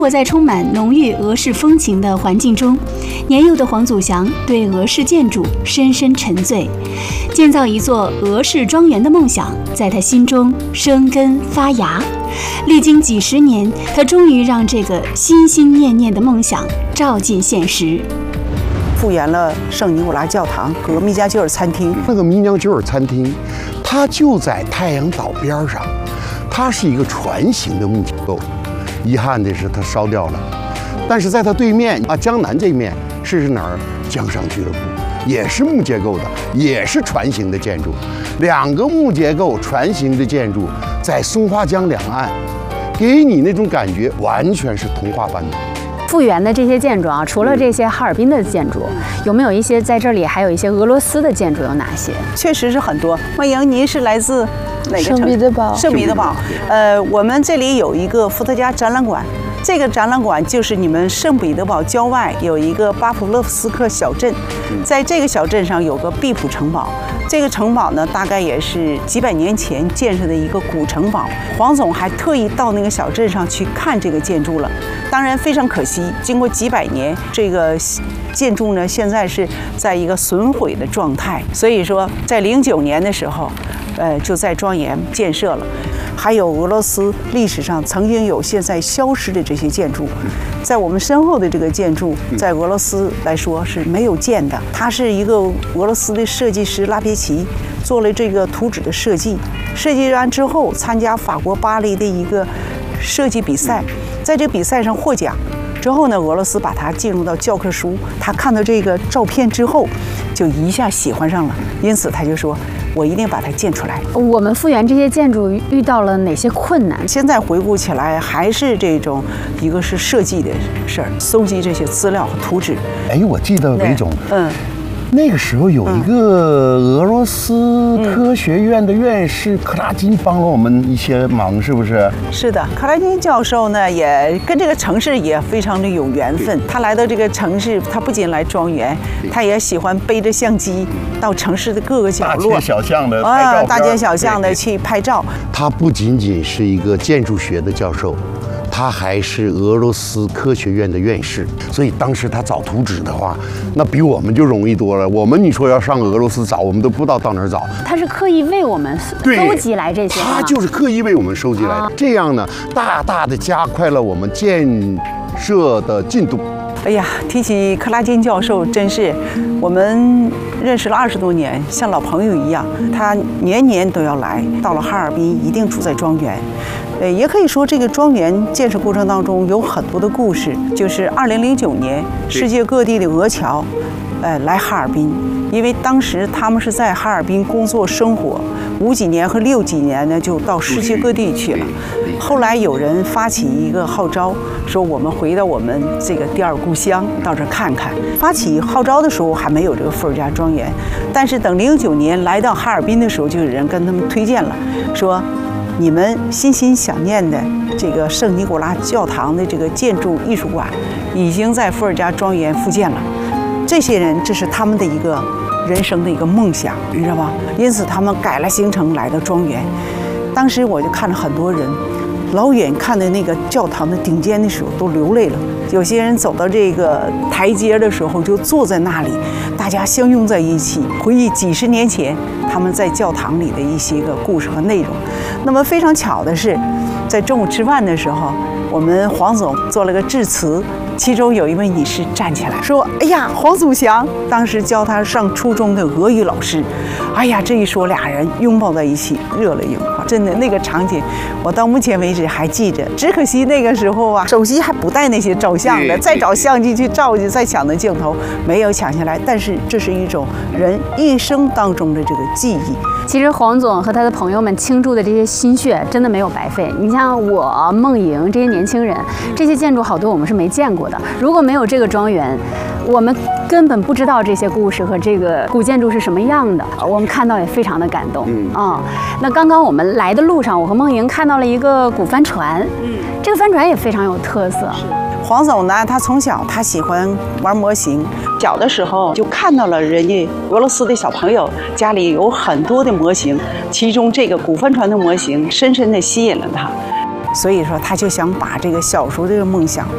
活在充满浓郁俄式风情的环境中，年幼的黄祖祥对俄式建筑深深沉醉，建造一座俄式庄园的梦想在他心中生根发芽。历经几十年，他终于让这个心心念念的梦想照进现实。 复原了圣尼古拉教堂和米加鸠尔餐厅。 那个米酿鸠尔餐厅，它就在太阳岛边上，它是一个船形的木结构。遗憾的是，它烧掉了。但是在它对面江南这面是哪儿？江上俱乐部，也是木结构的，也是船形的建筑。两个木结构船形的建筑在松花江两岸，给你那种感觉完全是童话般的。 复原的这些建筑啊，除了这些哈尔滨的建筑，有没有一些在这里还有一些俄罗斯的建筑？有哪些？ 确实是很多。孟莹，您是来自哪个城市？ 圣彼得堡。 圣彼得堡。我们这里有一个伏特加展览馆，这个展览馆就是你们圣彼得堡郊外有一个巴甫勒夫斯克小镇，在这个小镇上有个毕普城堡。这个城堡呢，大概也是几百年前建设的一个古城堡。黄总还特意到那个小镇上去看这个建筑了。当然非常可惜，经过几百年，这个建筑呢现在是在一个损毁的状态。所以说，在09年的时候，就在庄园建设了。还有俄罗斯历史上曾经有现在消失的这些建筑，在我们身后的这个建筑，在俄罗斯来说是没有建的。它是一个俄罗斯的设计师拉别奇做了这个图纸的设计，设计完之后参加法国巴黎的一个设计比赛，在这个比赛上获奖。之后呢，俄罗斯把它进入到教科书。他看到这个照片之后，就一下喜欢上了，因此他就说：“我一定把它建出来。” 我们复原这些建筑遇到了哪些困难？ 现在回顾起来，还是这种一个是设计的事儿，搜集这些资料和图纸。 哎，我记得韦总，那个时候有一个俄罗斯科学院的院士克拉金帮了我们一些忙，是不是？ 是的，克拉金教授呢也跟这个城市也非常的有缘分。他来到这个城市，他不仅来庄园，他也喜欢背着相机到城市的各个角落， 大街小巷的拍照， 大街小巷的去拍照。 他不仅仅是一个建筑学的教授，他还是俄罗斯科学院的院士，所以当时他找图纸的话，那比我们就容易多了。我们你说要上俄罗斯找，我们都不知道到哪儿找。 他是刻意为我们收集来这些， 他就是刻意为我们收集来的。这样呢，大大的加快了我们建设的进度。 哎呀，提起克拉金教授，真是我们认识了20多年，像老朋友一样。他年年都要来，到了哈尔滨一定住在庄园。也可以说这个庄园建设过程当中有很多的故事。就是2009年，世界各地的俄侨，来哈尔滨，因为当时他们是在哈尔滨工作生活，5几年和6几年呢就到世界各地去了。后来有人发起一个号召，说我们回到我们这个第二故乡，到这看看。发起号召的时候还没有这个伏尔加庄园，但是等09年来到哈尔滨的时候，就有人跟他们推荐了，说你们心心想念的这个圣尼古拉教堂的这个建筑艺术馆，已经在伏尔加庄园复建了。这些人，这是他们的一个人生的一个梦想，你知道吧？因此他们改了行程来到庄园。当时我就看了很多人，老远看的那个教堂的顶尖的时候都流泪了。有些人走到这个台阶的时候就坐在那里，大家相拥在一起，回忆几十年前他们在教堂里的一些个故事和内容。那么非常巧的是，在中午吃饭的时候，我们黄总做了个致辞，其中有一位女士站起来说：“哎呀，黄祖祥当时教他上初中的俄语老师。”哎呀，这一说俩人拥抱在一起，热泪盈眶。真的那个场景，我到目前为止还记着。只可惜那个时候啊，手机还不带那些照相的，再找相机去照去，再抢那镜头，没有抢下来。但是这是一种人一生当中的这个记忆。 其实黄总和他的朋友们倾注的这些心血真的没有白费。你像我、孟莹这些年轻人，这些建筑好多我们是没见过的。如果没有这个庄园，我们根本不知道这些故事和这个古建筑是什么样的。我们看到也非常的感动那刚刚我们来的路上，我和孟莹看到了一个古帆船，这个帆船也非常有特色。 黄总呢，他从小他喜欢玩模型，小的时候就看到了人家俄罗斯的小朋友家里有很多的模型，其中这个古帆船的模型深深地吸引了他，所以说他就想把这个小时候这个梦想